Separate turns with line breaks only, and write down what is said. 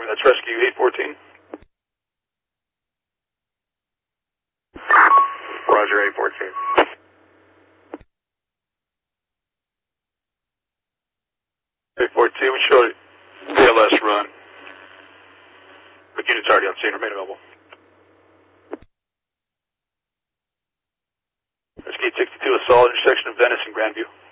That's Rescue 814.
Roger, 814.
814, we show VLS run. The unit's already on scene, remain available. Rescue 62, assault intersection of Venice and Grandview.